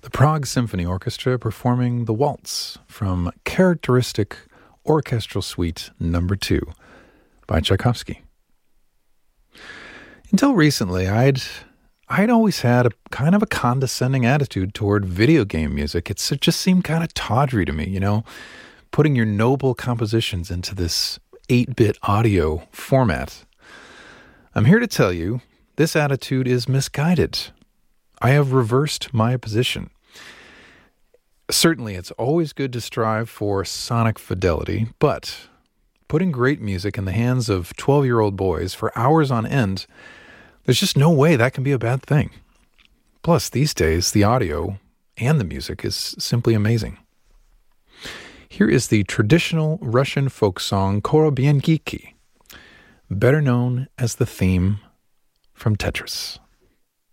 The Prague Symphony Orchestra performing the waltz from Characteristic Orchestral Suite No. 2 by Tchaikovsky. Until recently, I'd always had a kind of a condescending attitude toward video game music. It just seemed kind of tawdry to me, you know, putting your noble compositions into this 8-bit audio format. I'm here to tell you, this attitude is misguided. I have reversed my position. Certainly, it's always good to strive for sonic fidelity, but putting great music in the hands of 12-year-old boys for hours on end, there's just no way that can be a bad thing. Plus, these days, the audio and the music is simply amazing. Here is the traditional Russian folk song Korobyenki, better known as the theme from Tetris.